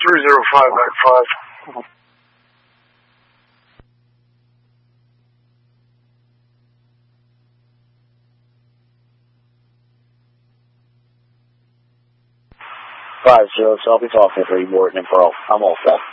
305 back 5. So I'll be talking for you, Morton and Pearl. I'm all set.